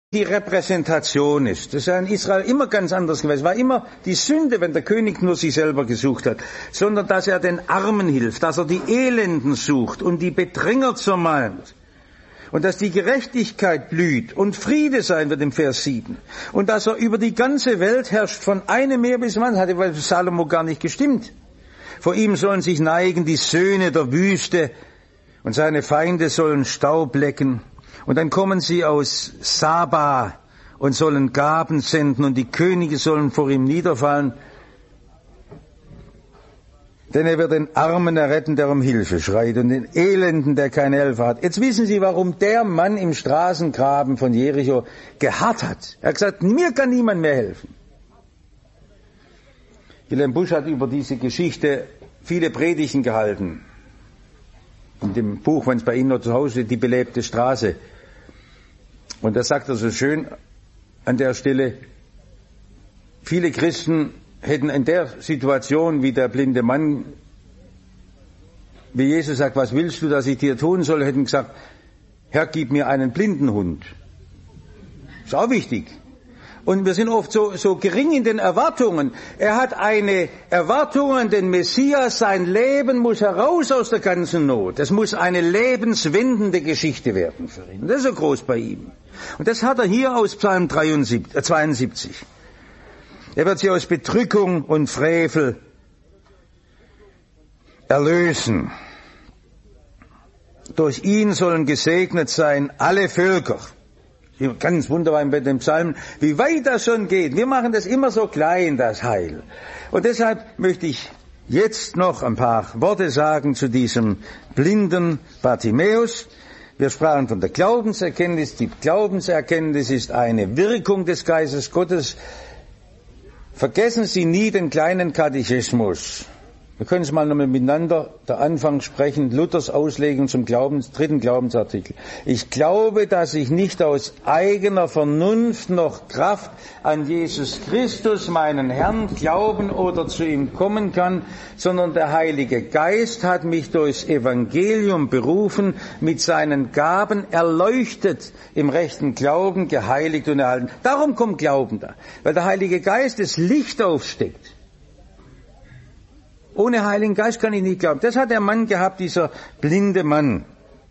die Repräsentation ist. Das ist ja in Israel immer ganz anders gewesen. Es war immer die Sünde, wenn der König nur sich selber gesucht hat, sondern dass er den Armen hilft, dass er die Elenden sucht und die Bedränger zermalmt. Und dass die Gerechtigkeit blüht und Friede sein wird im Vers 7. Und dass er über die ganze Welt herrscht, von einem Meer bis zum anderen, hatte bei Salomo gar nicht gestimmt. Vor ihm sollen sich neigen die Söhne der Wüste und seine Feinde sollen Staub lecken. Und dann kommen sie aus Saba und sollen Gaben senden und die Könige sollen vor ihm niederfallen. Denn er wird den Armen erretten, der um Hilfe schreit, und den Elenden, der keine Helfer hat. Jetzt wissen Sie, warum der Mann im Straßengraben von Jericho geharrt hat. Er hat gesagt, mir kann niemand mehr helfen. Wilhelm Busch hat über diese Geschichte viele Predigten gehalten. In dem Buch, wenn es bei Ihnen noch zu Hause steht, die belebte Straße. Und da sagt er so schön an der Stelle, viele Christen hätten in der Situation, wie der blinde Mann, wie Jesus sagt, was willst du, dass ich dir tun soll, hätten gesagt, Herr, gib mir einen blinden Hund. Ist auch wichtig. Und wir sind oft so gering in den Erwartungen. Er hat eine Erwartung an den Messias, sein Leben muss heraus aus der ganzen Not. Es muss eine lebenswendende Geschichte werden für ihn. Und das ist so groß bei ihm. Und das hat er hier aus Psalm 72. Er wird sie aus Bedrückung und Frevel erlösen. Durch ihn sollen gesegnet sein alle Völker. Ganz wunderbar bei dem Psalm, wie weit das schon geht. Wir machen das immer so klein, das Heil. Und deshalb möchte ich jetzt noch ein paar Worte sagen zu diesem blinden Bartimäus. Wir sprachen von der Glaubenserkenntnis. Die Glaubenserkenntnis ist eine Wirkung des Geistes Gottes. Vergessen Sie nie den kleinen Katechismus. Wir können es mal nochmal miteinander, der Anfang sprechen, Luthers Auslegung zum dritten Glaubensartikel. Ich glaube, dass ich nicht aus eigener Vernunft noch Kraft an Jesus Christus, meinen Herrn, glauben oder zu ihm kommen kann, sondern der Heilige Geist hat mich durchs Evangelium berufen, mit seinen Gaben erleuchtet, im rechten Glauben geheiligt und erhalten. Darum kommt Glauben da, weil der Heilige Geist das Licht aufsteckt. Ohne Heiligen Geist kann ich nicht glauben. Das hat der Mann gehabt, dieser blinde Mann.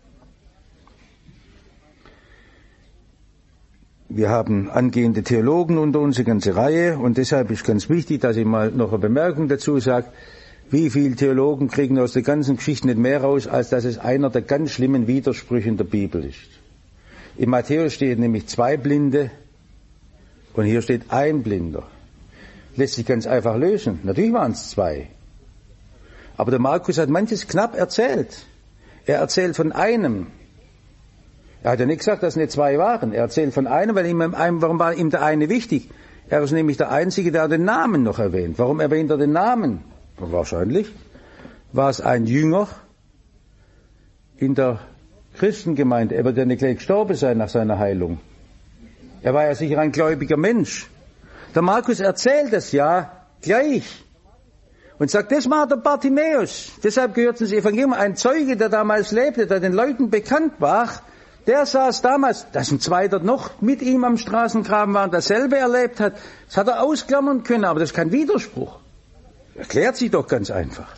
Wir haben angehende Theologen unter uns, eine ganze Reihe, und deshalb ist ganz wichtig, dass ich mal noch eine Bemerkung dazu sage. Wie viele Theologen kriegen aus der ganzen Geschichte nicht mehr raus, als dass es einer der ganz schlimmen Widersprüche in der Bibel ist. In Matthäus steht nämlich 2 Blinde und hier steht 1 Blinder. Lässt sich ganz einfach lösen. Natürlich waren es 2. Aber der Markus hat manches knapp erzählt. Er erzählt von einem. Er hat ja nicht gesagt, dass es nicht 2 waren. Er erzählt von einem, warum war ihm der eine wichtig? Er ist nämlich der Einzige, der den Namen noch erwähnt. Warum erwähnt er den Namen? Wahrscheinlich war es ein Jünger in der Christengemeinde. Er wird ja nicht gleich gestorben sein nach seiner Heilung. Er war ja sicher ein gläubiger Mensch. Der Markus erzählt es ja gleich. Und sagt, das war der Bartimäus. Deshalb gehört ins Evangelium. Ein Zeuge, der damals lebte, der den Leuten bekannt war, der saß damals, dass ein Zweiter noch mit ihm am Straßengraben war und dasselbe erlebt hat. Das hat er ausklammern können, aber das ist kein Widerspruch. Erklärt sich doch ganz einfach.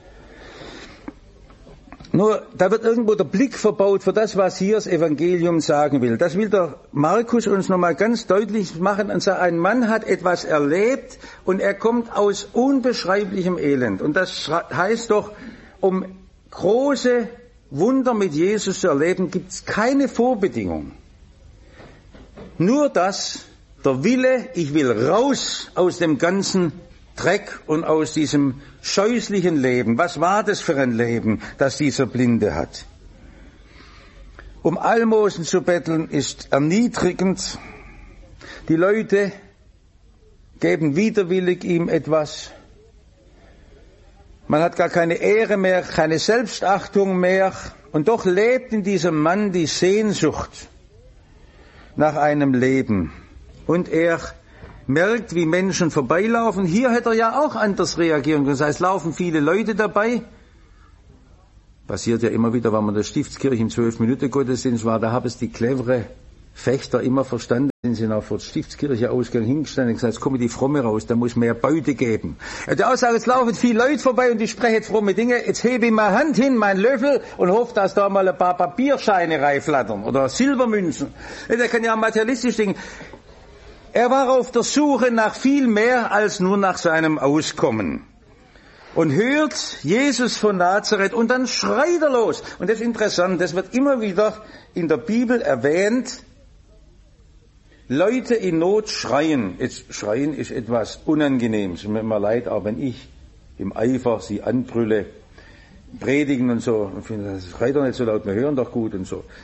Nur, da wird irgendwo der Blick verbaut für das, was hier das Evangelium sagen will. Das will der Markus uns nochmal ganz deutlich machen. Und sagt, ein Mann hat etwas erlebt und er kommt aus unbeschreiblichem Elend. Und das heißt doch, um große Wunder mit Jesus zu erleben, gibt es keine Vorbedingung. Nur das, der Wille, ich will raus aus dem ganzen Dreck und aus diesem scheußlichen Leben. Was war das für ein Leben, das dieser Blinde hat? Um Almosen zu betteln ist erniedrigend. Die Leute geben widerwillig ihm etwas. Man hat gar keine Ehre mehr, keine Selbstachtung mehr. Und doch lebt in diesem Mann die Sehnsucht nach einem Leben. Und er merkt, wie Menschen vorbeilaufen. Hier hätte er ja auch anders reagieren können. Das heißt, laufen viele Leute dabei. Passiert ja immer wieder, wenn man in der Stiftskirche im 12-Minuten-Gottesdienst war, da haben es die clevere Fechter immer verstanden. sind sie noch vor der Stiftskirche ausgegangen, hingestellt und gesagt, jetzt komme die Fromme raus, da muss mehr Beute geben. Die Aussage, jetzt laufen viele Leute vorbei und die sprechen jetzt fromme Dinge, jetzt hebe ich meine Hand hin, meinen Löffel und hoffe, dass da mal ein paar Papierscheine reiflattern oder Silbermünzen. Der kann ja materialistisch denken. Er war auf der Suche nach viel mehr als nur nach seinem Auskommen. Und hört Jesus von Nazareth und dann schreit er los. Und das ist interessant, das wird immer wieder in der Bibel erwähnt. Leute in Not schreien. Jetzt schreien ist etwas Unangenehmes. Es tut mir immer leid, auch wenn ich im Eifer sie anbrülle, predigen und so. Ich finde, das schreit doch nicht so laut, wir hören doch gut und so.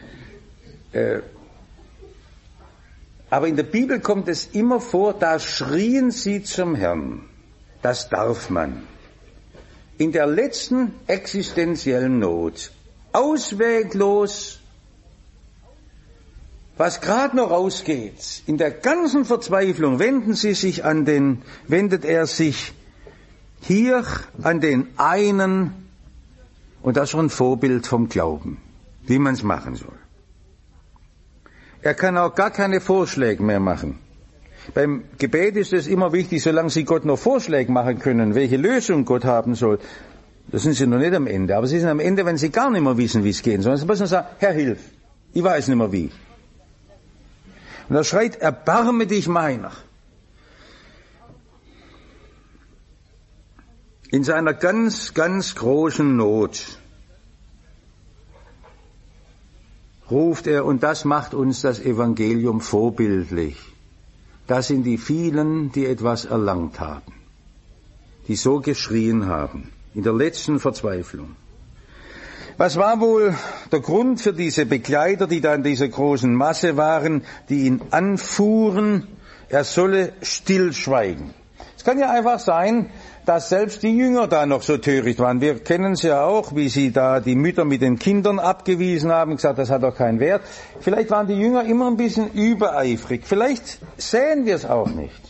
Aber in der Bibel kommt es immer vor, da schrien sie zum Herrn. Das darf man. In der letzten existenziellen Not, ausweglos, was gerade noch rausgeht, in der ganzen Verzweiflung wendet er sich hier an den einen, und das ist schon ein Vorbild vom Glauben, wie man es machen soll. Er kann auch gar keine Vorschläge mehr machen. Beim Gebet ist es immer wichtig, solange Sie Gott noch Vorschläge machen können, welche Lösung Gott haben soll. Da sind Sie noch nicht am Ende. Aber Sie sind am Ende, wenn Sie gar nicht mehr wissen, wie es gehen soll. Sie müssen sagen, Herr, hilf. Ich weiß nicht mehr wie. Und er schreit, erbarme dich meiner. In seiner ganz, ganz großen Not ruft er, und das macht uns das Evangelium vorbildlich. Das sind die vielen, die etwas erlangt haben, die so geschrien haben, in der letzten Verzweiflung. Was war wohl der Grund für diese Begleiter, die da in dieser großen Masse waren, die ihn anfuhren, er solle stillschweigen? Es kann ja einfach sein, dass selbst die Jünger da noch so töricht waren. Wir kennen es ja auch, wie sie da die Mütter mit den Kindern abgewiesen haben, gesagt, das hat doch keinen Wert. Vielleicht waren die Jünger immer ein bisschen übereifrig. Vielleicht sehen wir es auch nicht.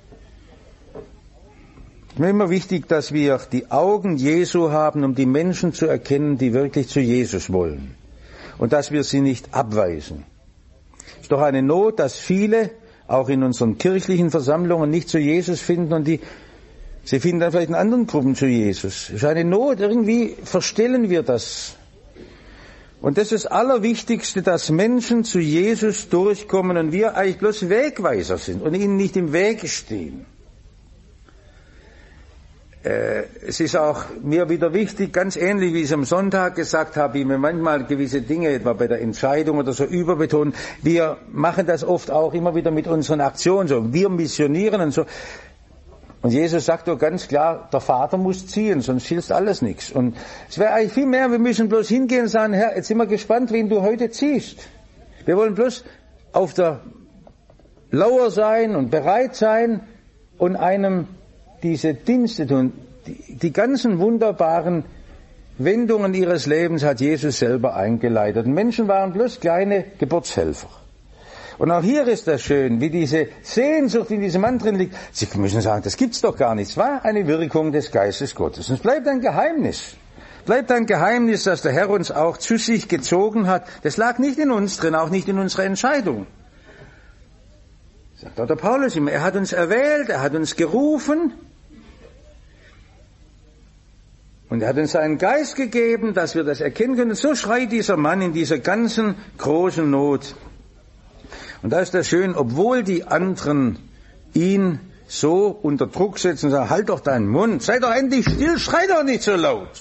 Es ist mir immer wichtig, dass wir die Augen Jesu haben, um die Menschen zu erkennen, die wirklich zu Jesus wollen. Und dass wir sie nicht abweisen. Es ist doch eine Not, dass viele, auch in unseren kirchlichen Versammlungen, nicht zu Jesus finden und sie finden dann vielleicht in anderen Gruppen zu Jesus. Es ist eine Not, irgendwie verstellen wir das. Und das ist das Allerwichtigste, dass Menschen zu Jesus durchkommen und wir eigentlich bloß Wegweiser sind und ihnen nicht im Wege stehen. Es ist auch mir wieder wichtig, ganz ähnlich wie ich es am Sonntag gesagt habe, wie wir manchmal gewisse Dinge, etwa bei der Entscheidung oder so, überbetonen. Wir machen das oft auch immer wieder mit unseren Aktionen so. Wir missionieren und so. Und Jesus sagt doch ganz klar, der Vater muss ziehen, sonst hilft alles nichts. Und es wäre eigentlich viel mehr, wir müssen bloß hingehen und sagen, Herr, jetzt sind wir gespannt, wen du heute ziehst. Wir wollen bloß auf der Lauer sein und bereit sein und einem diese Dienste tun. Die ganzen wunderbaren Wendungen ihres Lebens hat Jesus selber eingeleitet. Und Menschen waren bloß kleine Geburtshelfer. Und auch hier ist das schön, wie diese Sehnsucht in diesem Mann drin liegt. Sie müssen sagen, das gibt's doch gar nicht. Es war eine Wirkung des Geistes Gottes. Und es bleibt ein Geheimnis. Bleibt ein Geheimnis, dass der Herr uns auch zu sich gezogen hat. Das lag nicht in uns drin, auch nicht in unserer Entscheidung. Sagt auch der Paulus immer, er hat uns erwählt, er hat uns gerufen. Und er hat uns seinen Geist gegeben, dass wir das erkennen können. So schreit dieser Mann in dieser ganzen großen Not. Und da ist das schön, obwohl die anderen ihn so unter Druck setzen und sagen, halt doch deinen Mund, sei doch endlich still, schrei doch nicht so laut.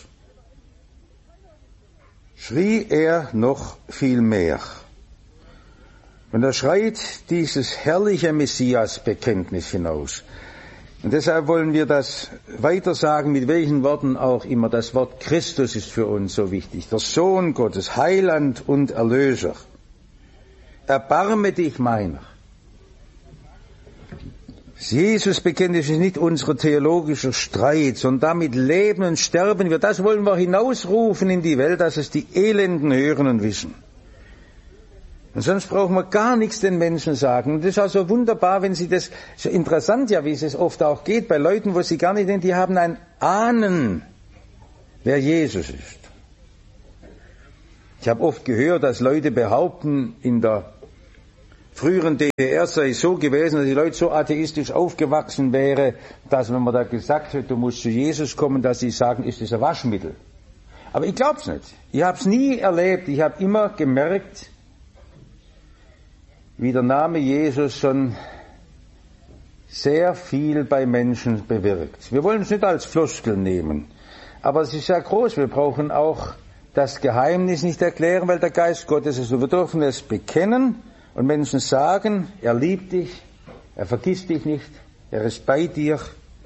Schrie er noch viel mehr. Und er schreit dieses herrliche Messias-Bekenntnis hinaus. Und deshalb wollen wir das weiter sagen, mit welchen Worten auch immer. Das Wort Christus ist für uns so wichtig. Der Sohn Gottes, Heiland und Erlöser. Erbarme dich meiner. Das Jesus-Bekenntnis ist nicht unser theologischer Streit, sondern damit leben und sterben wir. Das wollen wir hinausrufen in die Welt, dass es die Elenden hören und wissen. Und sonst brauchen wir gar nichts den Menschen sagen. Und das ist auch so wunderbar, wenn sie das, so interessant ja, wie es oft auch geht, bei Leuten, wo sie gar nicht denken, die haben ein Ahnen, wer Jesus ist. Ich habe oft gehört, dass Leute behaupten, in der früheren DDR sei es so gewesen, dass die Leute so atheistisch aufgewachsen wäre, dass wenn man da gesagt hätte, du musst zu Jesus kommen, dass sie sagen, ist das ein Waschmittel. Aber ich glaub's nicht. Ich habe es nie erlebt. Ich habe immer gemerkt, wie der Name Jesus schon sehr viel bei Menschen bewirkt. Wir wollen es nicht als Floskel nehmen, aber es ist sehr groß. Wir brauchen auch das Geheimnis nicht erklären, weil der Geist Gottes ist. Wir dürfen es bekennen und Menschen sagen, er liebt dich, er vergisst dich nicht, er ist bei dir.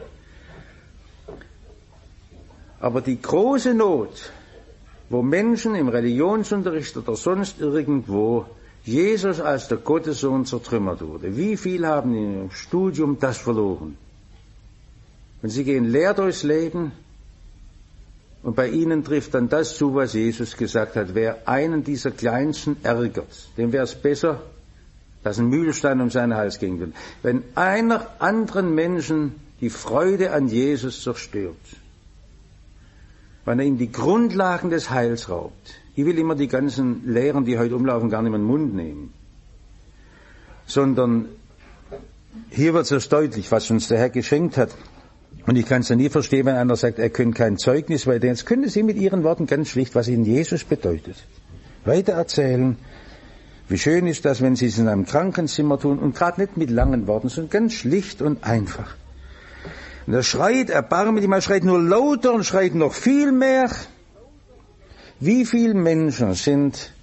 Aber die große Not, wo Menschen im Religionsunterricht oder sonst irgendwo Jesus als der Gottessohn zertrümmert wurde. Wie viel haben im Studium das verloren? Und sie gehen leer durchs Leben und bei ihnen trifft dann das zu, was Jesus gesagt hat. Wer einen dieser Kleinsten ärgert, dem wäre es besser, dass ein Mühlstein um seinen Hals ging würde. Wenn einer anderen Menschen die Freude an Jesus zerstört, wenn er ihm die Grundlagen des Heils raubt. Ich will immer die ganzen Lehren, die heute umlaufen, gar nicht mehr in den Mund nehmen. Sondern hier wird es erst deutlich, was uns der Herr geschenkt hat. Und ich kann es ja nie verstehen, wenn einer sagt, er könne kein Zeugnis weiter. Jetzt können Sie mit Ihren Worten ganz schlicht, was Ihnen Jesus bedeutet, weiter erzählen. Wie schön ist das, wenn Sie es in einem Krankenzimmer tun und gerade nicht mit langen Worten, sondern ganz schlicht und einfach. Und er schreit, erbarme dich mal, schreit nur lauter und schreit noch viel mehr. Wie viele Menschen sind,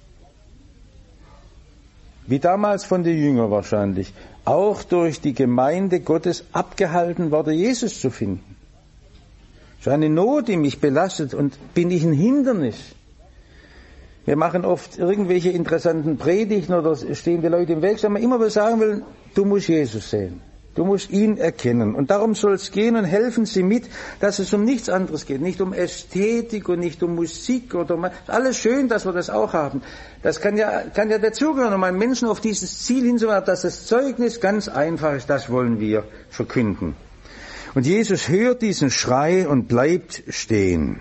wie damals von den Jüngern wahrscheinlich, auch durch die Gemeinde Gottes abgehalten worden, Jesus zu finden? Das ist eine Not, die mich belastet und bin ich ein Hindernis. Wir machen oft irgendwelche interessanten Predigten oder stehen die Leute im Weg, sagen wir immer, wir sagen wollen, du musst Jesus sehen. Du musst ihn erkennen. Und darum soll es gehen und helfen Sie mit, dass es um nichts anderes geht. Nicht um Ästhetik und nicht um Musik oder alles schön, dass wir das auch haben. Das kann ja dazugehören, um einen Menschen auf dieses Ziel hinzuweisen, dass das Zeugnis ganz einfach ist. Das wollen wir verkünden. Und Jesus hört diesen Schrei und bleibt stehen.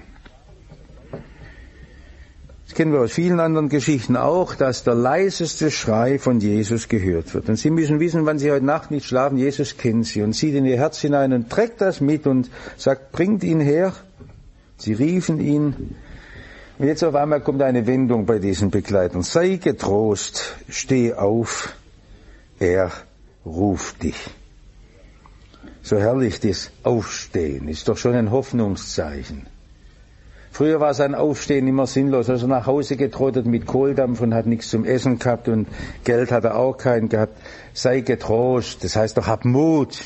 Das kennen wir aus vielen anderen Geschichten auch, dass der leiseste Schrei von Jesus gehört wird. Und Sie müssen wissen, wann Sie heute Nacht nicht schlafen, Jesus kennt Sie und sieht in Ihr Herz hinein und trägt das mit und sagt, bringt ihn her. Sie riefen ihn. Und jetzt auf einmal kommt eine Wendung bei diesen Begleitern. Sei getrost, steh auf, er ruft dich. So herrlich das Aufstehen, ist doch schon ein Hoffnungszeichen. Früher war sein Aufstehen immer sinnlos. Also nach Hause getrottet mit Kohldampf und hat nichts zum Essen gehabt und Geld hat er auch keinen gehabt. Sei getrost, das heißt doch, hab Mut.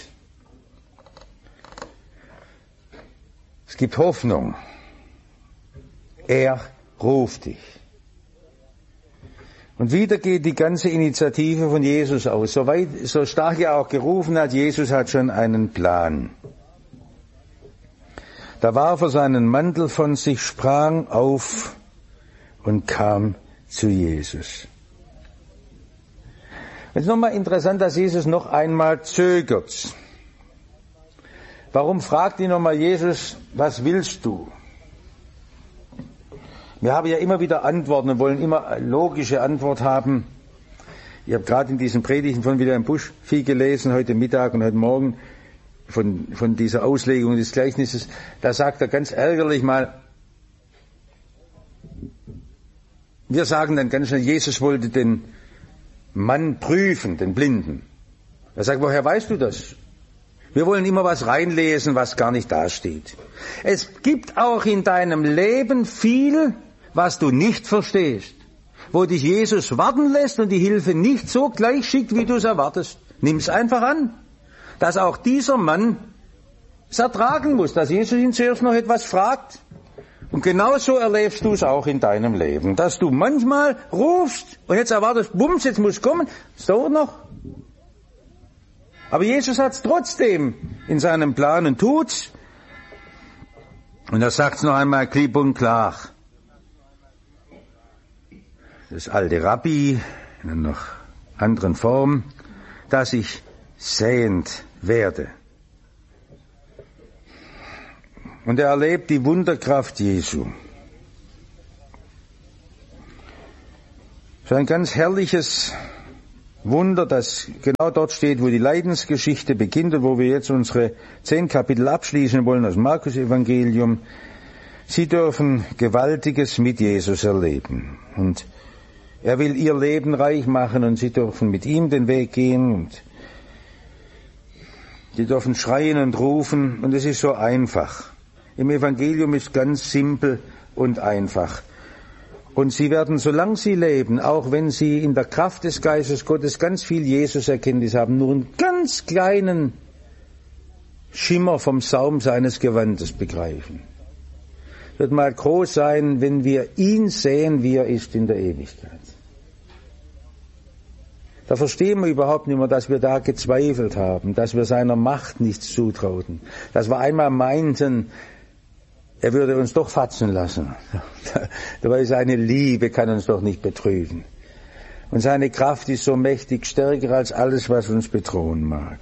Es gibt Hoffnung. Er ruft dich. Und wieder geht die ganze Initiative von Jesus aus. So stark er auch gerufen hat, Jesus hat schon einen Plan. Da warf er seinen Mantel von sich, sprang auf und kam zu Jesus. Es ist nochmal interessant, dass Jesus noch einmal zögert. Warum fragt ihn nochmal Jesus, was willst du? Wir haben ja immer wieder Antworten und wollen immer logische Antwort haben. Ich habe gerade in diesen Predigten von Wilhelm Busch viel gelesen, heute Mittag und heute Morgen, von dieser Auslegung des Gleichnisses, da sagt er ganz ärgerlich mal, wir sagen dann ganz schnell, Jesus wollte den Mann prüfen, den Blinden. Er sagt, woher weißt du das? Wir wollen immer was reinlesen, was gar nicht dasteht. Es gibt auch in deinem Leben viel, was du nicht verstehst, wo dich Jesus warten lässt und die Hilfe nicht so gleich schickt, wie du es erwartest. Nimm's einfach an. Dass auch dieser Mann es ertragen muss, dass Jesus ihn zuerst noch etwas fragt. Und genauso erlebst du es auch in deinem Leben, dass du manchmal rufst und jetzt erwartest, bums, jetzt muss kommen, es dauert noch. Aber Jesus hat es trotzdem in seinem Plan und tut's. Und er sagt es noch einmal klipp und klar. Das alte Rabbi in einer noch anderen Form, dass ich sehend werde. Und er erlebt die Wunderkraft Jesu. Das ist ein ganz herrliches Wunder, das genau dort steht, wo die Leidensgeschichte beginnt und wo wir jetzt unsere 10 Kapitel abschließen wollen aus dem Markus-Evangelium. Sie dürfen Gewaltiges mit Jesus erleben. Und er will ihr Leben reich machen und sie dürfen mit ihm den Weg gehen und sie dürfen schreien und rufen und es ist so einfach. Im Evangelium ist ganz simpel und einfach. Und sie werden, solange sie leben, auch wenn sie in der Kraft des Geistes Gottes ganz viel Jesus-Erkenntnis haben, nur einen ganz kleinen Schimmer vom Saum seines Gewandes begreifen. Wird mal groß sein, wenn wir ihn sehen, wie er ist in der Ewigkeit. Da verstehen wir überhaupt nicht mehr, dass wir da gezweifelt haben, dass wir seiner Macht nichts zutrauten, dass wir einmal meinten, er würde uns doch fatzen lassen. Dabei seine Liebe kann uns doch nicht betrügen. Und seine Kraft ist so mächtig stärker als alles, was uns bedrohen mag.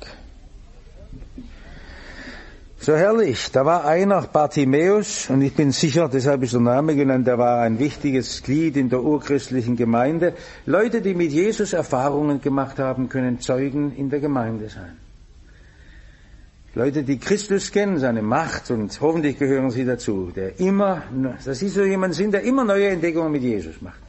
So herrlich, da war einer, Bartimäus, und ich bin sicher, deshalb ist der Name genannt, der war ein wichtiges Glied in der urchristlichen Gemeinde. Leute, die mit Jesus Erfahrungen gemacht haben, können Zeugen in der Gemeinde sein. Leute, die Christus kennen, seine Macht, und hoffentlich gehören sie dazu, dass sie so jemand sind, der immer neue Entdeckungen mit Jesus macht.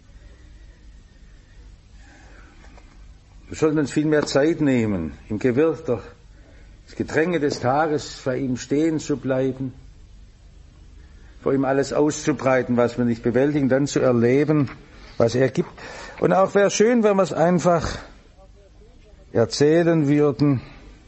Wir sollten uns viel mehr Zeit nehmen, im Gewirr des Gedränge des Tages vor ihm stehen zu bleiben, vor ihm alles auszubreiten, was wir nicht bewältigen, dann zu erleben, was er gibt. Und auch wäre schön, wenn wir es einfach erzählen würden,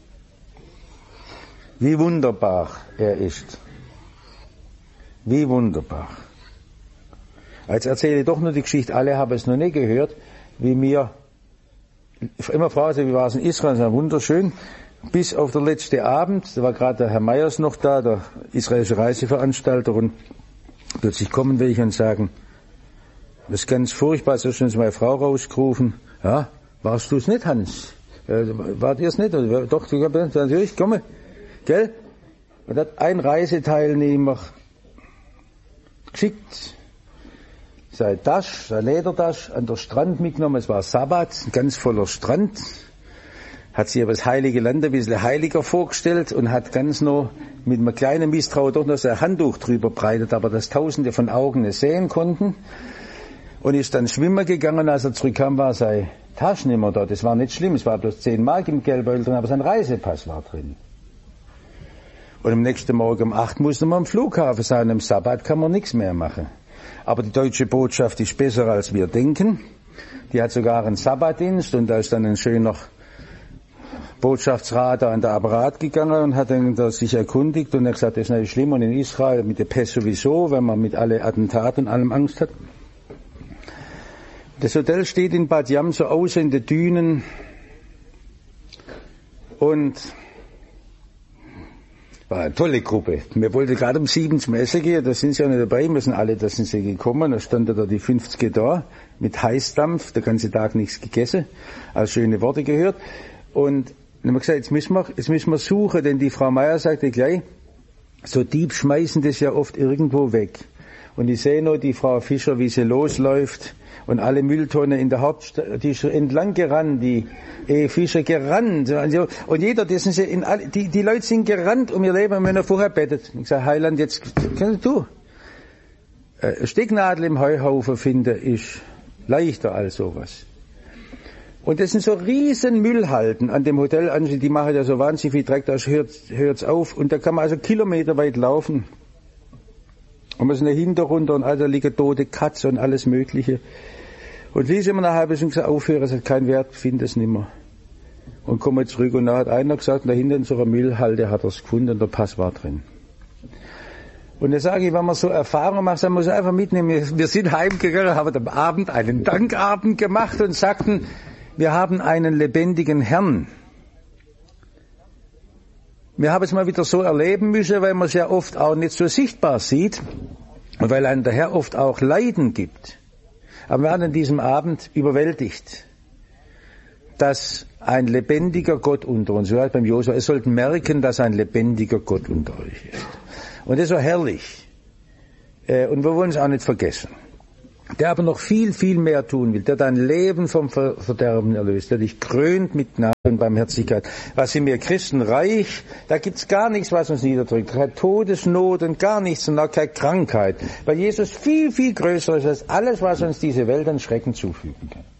wie wunderbar er ist. Wie wunderbar. Jetzt erzähle ich doch nur die Geschichte, alle haben es noch nicht gehört, wie mir immer fragte, wie war es in Israel, es war wunderschön, bis auf der letzte Abend, da war gerade der Herr Meyers noch da, der israelische Reiseveranstalter, und plötzlich kommen welche und sagen, das ist ganz furchtbar, so schon meine Frau rausgerufen, ja, warst du es nicht, Hans? Wart ihr es nicht? Doch, natürlich, komme. Gell? Und hat ein Reiseteilnehmer geschickt, seine Ledertasche an der Strand mitgenommen, es war Sabbat, ganz voller Strand, hat sich aber das heilige Land ein bisschen heiliger vorgestellt und hat ganz noch mit einem kleinen Misstrauen doch noch sein Handtuch drüber breitet, aber dass Tausende von Augen es sehen konnten, und ist dann schwimmen gegangen. Als er zurückkam, war seine Tasche nicht mehr da. Das war nicht schlimm, es war bloß 10 Mark im Geldbeutel drin, aber sein Reisepass war drin. Und am nächsten Morgen um 8 musste man am Flughafen sein. Am Sabbat kann man nichts mehr machen. Aber die deutsche Botschaft ist besser, als wir denken. Die hat sogar einen Sabbatdienst, und da ist dann ein schöner Botschaftsrat an der Apparat gegangen und hat dann sich erkundigt, und er hat gesagt, das ist nicht schlimm, und in Israel mit der Pest sowieso, wenn man mit alle Attentaten und allem Angst hat. Das Hotel steht in Bat Yam so außen in den Dünen, und war eine tolle Gruppe. Wir wollten gerade um 7 zum Essen gehen, da sind sie ja nicht dabei, da sind sie gekommen, da standen da die 50 da, mit Heißdampf, den ganzen Tag nichts gegessen, als schöne Worte gehört. Und dann haben wir gesagt, jetzt müssen wir suchen, denn die Frau Meier sagte gleich, so Dieb schmeißen das ja oft irgendwo weg. Und ich sehe noch die Frau Fischer, wie sie losläuft, und alle Mülltonnen in der Hauptstadt, die ist entlang gerannt, die Fischer gerannt, und jeder, die Leute sind gerannt um ihr Leben, und wenn er vorher bettet. Ich sage, Heiland, jetzt kannst du. Stecknadel im Heuhaufen finden ist leichter als sowas. Und das sind so riesen Müllhalden an dem Hotel, die machen ja so wahnsinnig viel Dreck, da hört's auf, und da kann man also kilometerweit laufen. Und wir sind dahinter runter, und da liegen tote Katze und alles Mögliche. Und wie sind wir nach einer halben Stunde gesagt, aufhören, es hat keinen Wert, finde es nicht mehr. Und kommen zurück, und da hat einer gesagt, dahinter in so einer Müllhalde hat er es gefunden, und der Pass war drin. Und da sage ich, wenn man so Erfahrungen macht, dann muss man einfach mitnehmen. Wir sind heimgegangen, haben am Abend einen Dankabend gemacht und sagten, wir haben einen lebendigen Herrn. Wir haben es mal wieder so erleben müssen, weil man es ja oft auch nicht so sichtbar sieht und weil einem der Herr oft auch Leiden gibt. Aber wir waren an diesem Abend überwältigt, dass ein lebendiger Gott unter uns, so heißt beim Josua, es sollten merken, dass ein lebendiger Gott unter euch ist. Und das ist so herrlich. Und wir wollen es auch nicht vergessen. der aber noch viel, viel mehr tun will, der dein Leben vom Verderben erlöst, der dich krönt mit Gnade und Barmherzigkeit. Was sind wir Christen reich? Da gibt's gar nichts, was uns niederdrückt. Keine Todesnot und gar nichts und auch keine Krankheit. Weil Jesus viel, viel größer ist als alles, was uns diese Welt an Schrecken zufügen kann.